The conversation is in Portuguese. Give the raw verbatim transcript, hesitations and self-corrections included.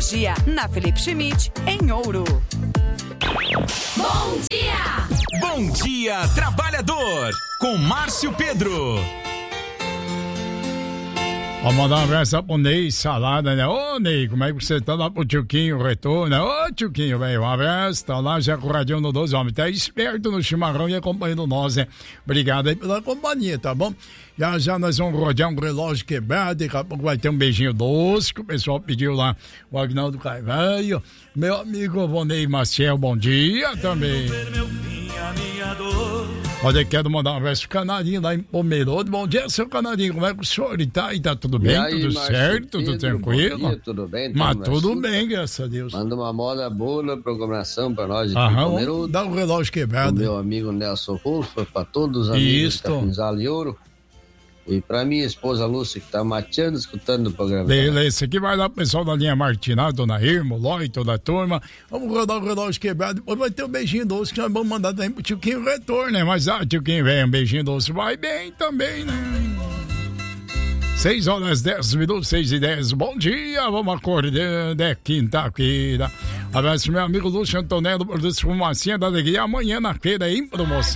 Energia, na Felipe Schmidt, em Ouro. Bom dia! Bom dia, trabalhador, com Márcio Pedro. Vamos mandar um abraço pro Ney Salada, né? Ô, Ney, como é que você tá lá pro Tchuquinho Retorno? Ô, Tchuquinho, velho, um abraço. Tá lá já com o radinho no doze, homem. Tá esperto no chimarrão e acompanhando nós, né? Obrigado aí pela companhia, tá bom? Já já nós vamos rodear um relógio quebrado. Daqui a pouco vai ter um beijinho doce que o pessoal pediu lá. O Agnaldo Carvalho. Meu amigo Vonei Maciel, bom dia também. Olha, quero mandar um abraço pro Canarinho lá em Pomerode. Bom dia, seu Canarinho. Como é que o senhor tá? E tá tudo bem? Aí, tudo Márcio certo? Pedro, Tudo tranquilo? Bom dia, tudo bem? Mas Tudo tudo assunto. bem, graças a Deus. Manda uma moda boa na programação pra nós aqui. Aham, Pomerode. dá um relógio quebrado. O meu amigo Nelson Rufo, pra todos os amigos Isso. da Capinzal e Ouro. E pra minha esposa Lúcia, que tá mateando, escutando o programa. Beleza, aqui vai lá pro pessoal da linha Martinal, Dona Irma, Lói, toda a turma. Vamos rodar o relógio quebrado. Depois vai ter um beijinho doce que nós vamos mandar também pro Tioquinho Retorno, né? Mas, ah, Tioquinho, velho, um beijinho doce vai bem também, né? seis horas, dez minutos, seis e dez. Bom dia, vamos acordando, é quinta-feira. Abraço, meu amigo Lúcio Antonello, produto Fumacinha da Alegria. Amanhã na feira, em promoção.